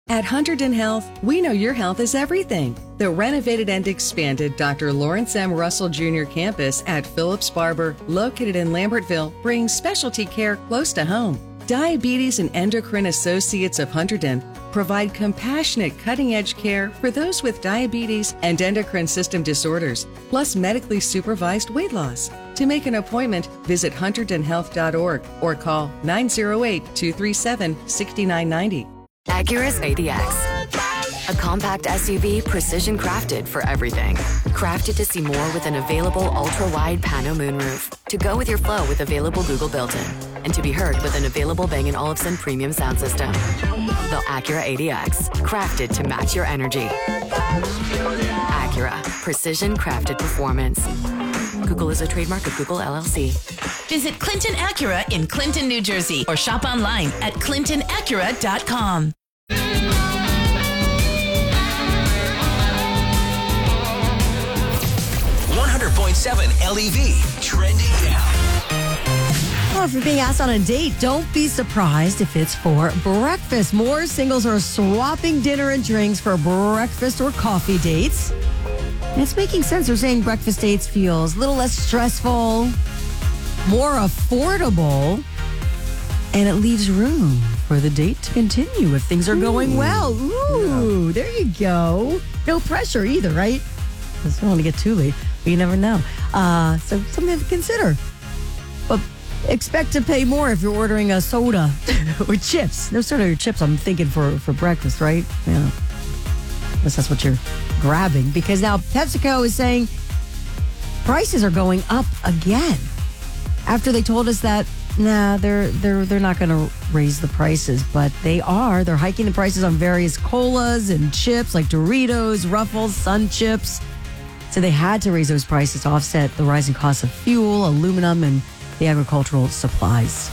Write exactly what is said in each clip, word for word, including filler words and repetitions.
At Hunterdon Health, we know your health is everything. The renovated and expanded Doctor Lawrence M. Russell Junior campus at Phillips Barber, located in Lambertville, brings specialty care close to home. Diabetes and Endocrine Associates of Hunterdon provide compassionate, cutting-edge care for those with diabetes and endocrine system disorders, plus medically supervised weight loss. To make an appointment, visit hunterdon health dot org or call nine oh eight, two three seven, six nine nine zero. Acura's A D X. A compact S U V precision crafted for everything. Crafted to see more with an available ultra-wide pano moonroof. To go with your flow with available Google built-in. And to be heard with an available Bang and Olufsen premium sound system. The Acura A D X. Crafted to match your energy. Acura. Precision crafted performance. Google is a trademark of Google L L C. Visit Clinton Acura in Clinton, New Jersey, or shop online at clinton acura dot com. one hundred point seven L E V, trending down. Well, if you're being asked on a date, don't be surprised if it's for breakfast. More singles are swapping dinner and drinks for breakfast or coffee dates. And it's making sense. They're saying breakfast dates feels a little less stressful, more affordable, and it leaves room for the date to continue if things are going well. Ooh, yeah. There you go. No pressure either, right? Because you don't want to get too late, but you never know. Uh, so something to consider. But expect to pay more if you're ordering a soda or chips. No soda or chips, I'm thinking, for, for breakfast, right? Yeah. Unless that's what you're grabbing. Because now PepsiCo is saying prices are going up again. After they told us that, nah, they're they're they're not going to raise the prices, but they are. They're hiking the prices on various colas and chips like Doritos, Ruffles, Sun Chips. So they had to raise those prices to offset the rising costs of fuel, aluminum, and the agricultural supplies.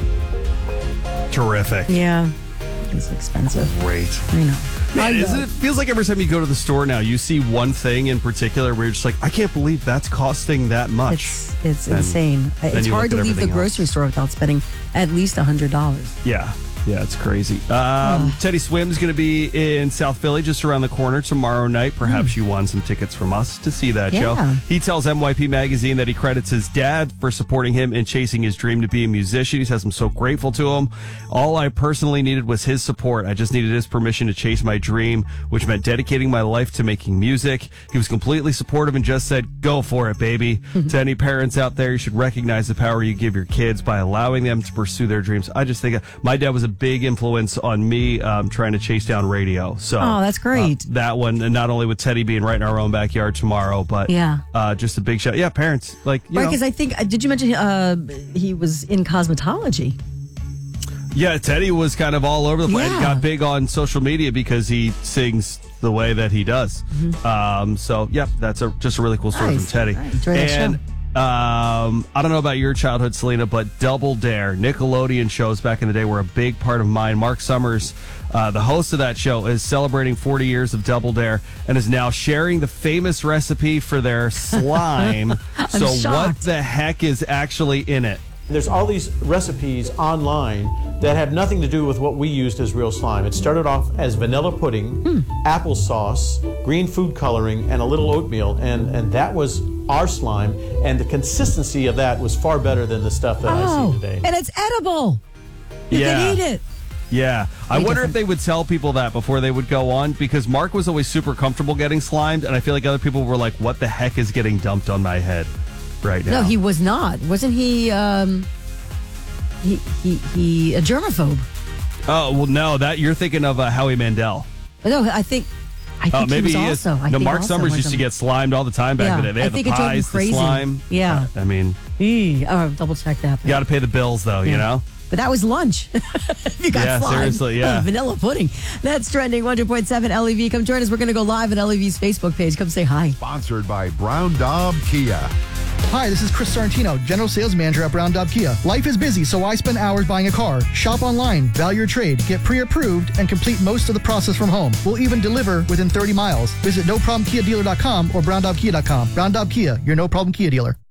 Terrific. Yeah, it's expensive. Great. I know. Man, isn't it feels like every time you go to the store now, you see one thing in particular where you're just like, I can't believe that's costing that much. It's, it's And insane. It's hard to leave the grocery else. store without spending at least one hundred dollars. Yeah. Yeah, it's crazy. Um, Teddy Swim's going to be in South Philly just around the corner tomorrow night. Perhaps mm. you won some tickets from us to see that yeah. show. He tells N Y P Magazine that he credits his dad for supporting him in chasing his dream to be a musician. He says, I'm so grateful to him. All I personally needed was his support. I just needed his permission to chase my dream, which meant dedicating my life to making music. He was completely supportive and just said, go for it, baby. To any parents out there, you should recognize the power you give your kids by allowing them to pursue their dreams. I just think my dad was a big influence on me um, trying to chase down radio. So, oh, that's great. Uh, that one, and not only with Teddy being right in our own backyard tomorrow, but yeah, uh, just a big shout. Yeah, parents, like, you right, because I think, did you mention uh, he was in cosmetology? Yeah, Teddy was kind of all over the place. Yeah. Got big on social media because he sings the way that he does. Mm-hmm. Um, so, yeah, that's a, just a really cool story nice. from Teddy. Right. Enjoy that and, show. Um, I don't know about your childhood, Selena, but Double Dare, Nickelodeon shows back in the day were a big part of mine. Mark Summers, uh, the host of that show, is celebrating forty years of Double Dare and is now sharing the famous recipe for their slime. So shocked. what the heck is actually in it? There's all these recipes online that have nothing to do with what we used as real slime. It started off as vanilla pudding, mm. applesauce, green food coloring, and a little oatmeal, and, and that was our slime, and the consistency of that was far better than the stuff that oh, I see today. And it's edible. You yeah. can eat it. Yeah. I wonder different. if they would tell people that before they would go on, because Mark was always super comfortable getting slimed, and I feel like other people were like, what the heck is getting dumped on my head right now? No, he was not. Wasn't he, um, he, he, he a germaphobe? Oh, well, no, that you're thinking of uh, Howie Mandel. No, I think... I think oh, maybe he, was he also, is. I no, think Mark also Summers used a, to get slimed all the time back yeah, in the day. They had I think the it drove him pies, the crazy. slime. Yeah. Uh, I mean... Eee. Oh, double check that. You got to pay the bills, though, yeah. you know? But that was lunch. If you got yeah, slime. seriously, yeah. Oh, vanilla pudding. That's trending. one hundred point seven L E V. Come join us. We're going to go live on L E V's Facebook page. Come say hi. Sponsored by Brown Daub Kia. Hi, this is Chris Sorrentino, General Sales Manager at Brown Daub Kia. Life is busy, so I spend hours buying a car. Shop online, value your trade, get pre-approved, and complete most of the process from home. We'll even deliver within thirty miles. Visit no problem kia dealer dot com or brown daub kia dot com. Brown Daub Kia, your no-problem Kia dealer.